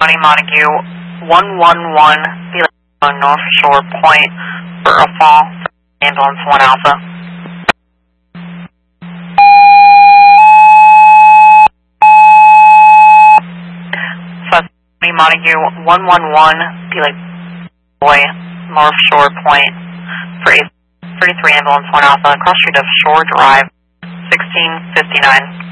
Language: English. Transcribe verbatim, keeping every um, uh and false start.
Montague, one one one, North Shore Point for a fall, ambulance one Alpha. Montague, one one one, Boy, North Shore Point for a thirty-three ambulance one Alpha, cross street of Shore Drive, sixteen fifty-nine.